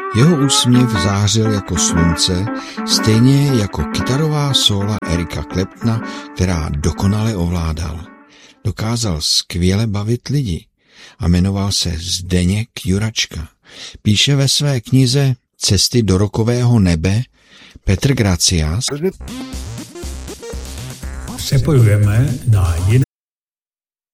Jeho úsměv zářil jako slunce, stejně jako kytarová sóla Erika Claptona, která dokonale ovládal. Dokázal skvěle bavit lidi a jmenoval se Zdeněk Juračka. Píše ve své knize Cesty do rokového nebe Petr Gracias. Přepojujeme na jiné